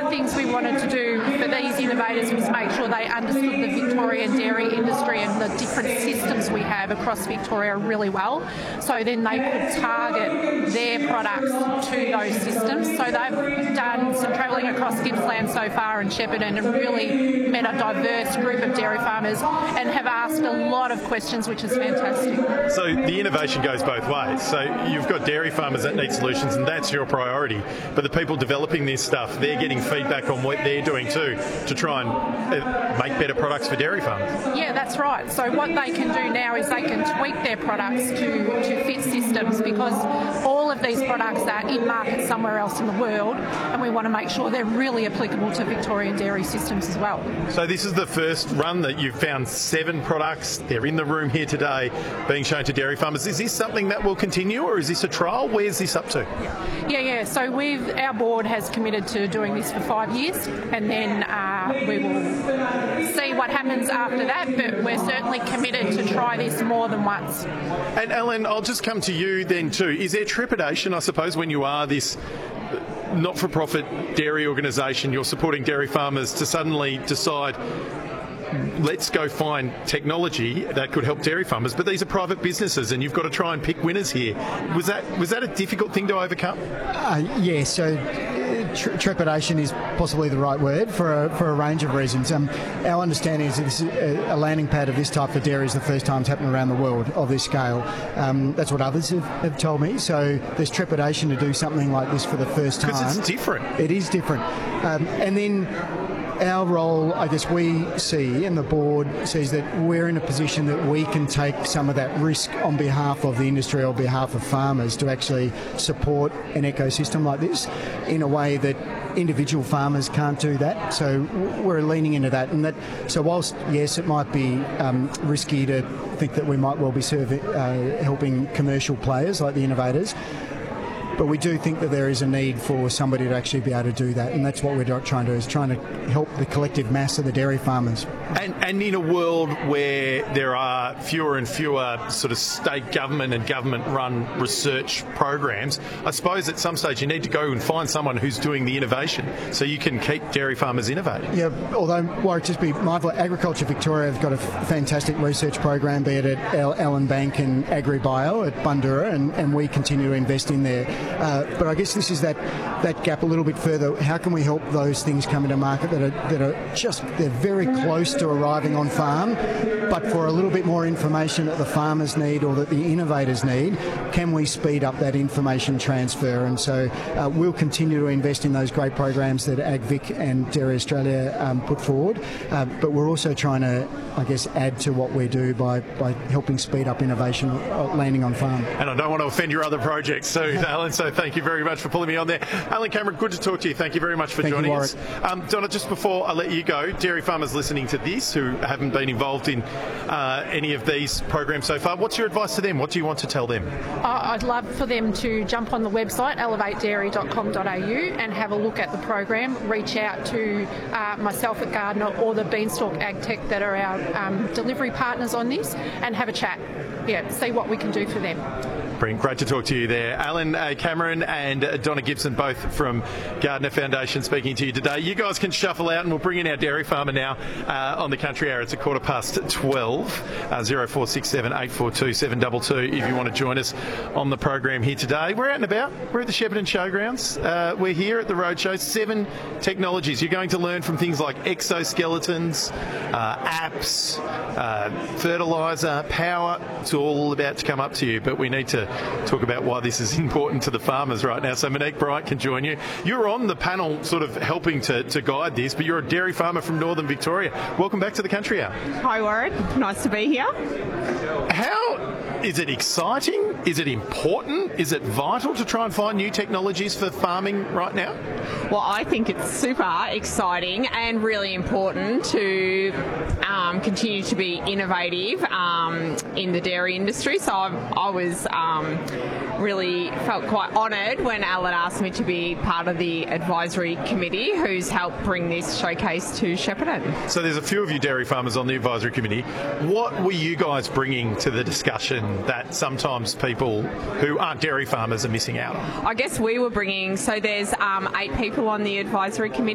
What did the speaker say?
things we wanted to do for these innovators was make sure they understood the Victorian dairy industry and the different systems we have across Victoria really well, so then they could target their products to those systems. So they've done some travelling across Gippsland so far and Shepparton and really met a diverse group of dairy farmers and have asked a lot of questions, which is fantastic. So the innovation goes both ways. So you've got dairy farmers that need solutions and that's your priority, but the people developing this stuff, they're getting feedback on what they're doing too to try and make better products for dairy farmers. Yeah, that's right. So what they can do now is they can tweak their products to fit systems, because all of these products are in market somewhere else in the world, and we want to make sure they're really applicable to Victorian dairy systems as well. So this is the first run that you've found 7 products. They're in the room here today being shown to dairy farmers. Is this something that will continue, or is this a trial? Where's this up to? Yeah. So our board has committed to doing this for 5 years, and then we will see what happens after that, but we're certainly committed to try this more than once. And Ellen, I'll just come to you then too. Is there trepidation, I suppose, when you are this not-for-profit dairy organisation, you're supporting dairy farmers, to suddenly decide, let's go find technology that could help dairy farmers, but these are private businesses and you've got to try and pick winners here. Was that a difficult thing to overcome? So trepidation is possibly the right word for a range of reasons. Our understanding is that this is a landing pad of this type for dairy is the first time it's happened around the world of this scale. That's what others have told me. So there's trepidation to do something like this for the first time. Because it's different. It is different. And then our role, I guess we see, and the board sees, that we're in a position that we can take some of that risk on behalf of the industry or behalf of farmers to actually support an ecosystem like this in a way that individual farmers can't do that. So we're leaning into that. And so whilst, yes, it might be risky to think that we might well be helping commercial players like the innovators, but we do think that there is a need for somebody to actually be able to do that, and that's what we're trying to do, is trying to help the collective mass of the dairy farmers. And in a world where there are fewer and fewer sort of state government and government-run research programs, I suppose at some stage you need to go and find someone who's doing the innovation so you can keep dairy farmers innovating. Yeah, although, Warwick, just be mindful, Agriculture Victoria have got a fantastic research program, be it at Allen Bank and AgriBio at Bundoora, and we continue to invest in there. But I guess this is that gap a little bit further. How can we help those things come into market that are just, they're very close to arriving on farm, but for a little bit more information that the farmers need or that the innovators need, can we speed up that information transfer? And so we'll continue to invest in those great programs that AgVic and Dairy Australia put forward, but we're also trying to, I guess, add to what we do by helping speed up innovation landing on farm. And I don't want to offend your other projects too, Alan, so thank you very much for pulling me on there. Alan Cameron, good to talk to you. Thank you very much for joining us. Donna, just before I let you go, dairy farmers listening to this who haven't been involved in any of these programs so far, what's your advice to them? What do you want to tell them? I'd love for them to jump on the website, elevatedairy.com.au, and have a look at the program. Reach out to myself at Gardner or the Beanstalk AgTech that are our delivery partners on this, and have a chat. See what we can do for them. Brilliant. Great to talk to you there. Alan Cameron and Donna Gibson, both from Gardner Foundation, speaking to you today. You guys can shuffle out and we'll bring in our dairy farmer now on the Country Hour. It's 12:15, 0467 842 722 if you want to join us on the program here today. We're out and about. We're at the Shepparton Showgrounds. We're here at the Roadshow. 7 technologies. You're going to learn from things like exoskeletons, apps, fertiliser, power. It's all about to come up to you, but we need to talk about why this is important to the farmers right now. So Monique Bright can join you. You're on the panel sort of helping to guide this, but you're a dairy farmer from Northern Victoria. Welcome back to the Country Hour. Hi Warren, nice to be here. How is it exciting? Is it important? Is it vital to try and find new technologies for farming right now? Well, I think it's super exciting and really important to continue to be innovative in the dairy industry. So I was really felt quite honoured when Alan asked me to be part of the advisory committee who's helped bring this showcase to Shepparton. So there's a few of you dairy farmers on the advisory committee. What were you guys bringing to the discussion that sometimes people who aren't dairy farmers are missing out on? I guess we were bringing, so there's 8 people on the advisory committee.